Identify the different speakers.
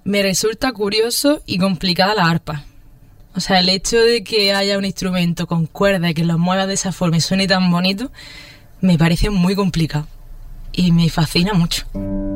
Speaker 1: Me resulta curioso y complicada la arpa. O sea, el hecho de que haya un instrumento con cuerda y que lo mueva de esa forma y suene tan bonito, me parece muy complicado. Y me fascina mucho.